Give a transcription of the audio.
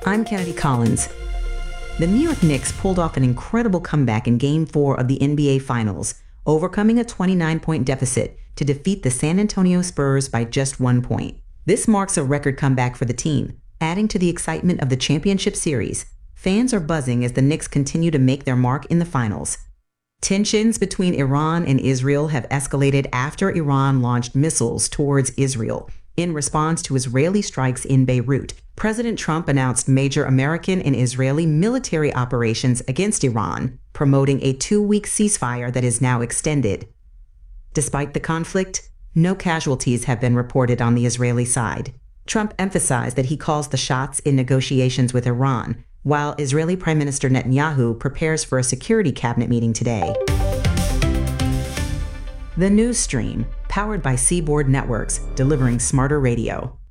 I'm Kennedy Collins. The New York Knicks pulled off an incredible comeback in Game 4 of the NBA Finals, overcoming a 29-point deficit to defeat the San Antonio Spurs by just 1 point. This marks a record comeback for the team, adding to the excitement of the championship series. Fans are buzzing as the Knicks continue to make their mark in the finals. Tensions between Iran and Israel have escalated after Iran launched missiles towards Israel in response to Israeli strikes in Beirut. President Trump announced major American and Israeli military operations against Iran, promoting a 2-week ceasefire that is now extended. Despite the conflict, no casualties have been reported on the Israeli side. Trump emphasized that he calls the shots in negotiations with Iran, while Israeli Prime Minister Netanyahu prepares for a security cabinet meeting today. The News Stream, powered by Seaboard Networks, delivering smarter radio.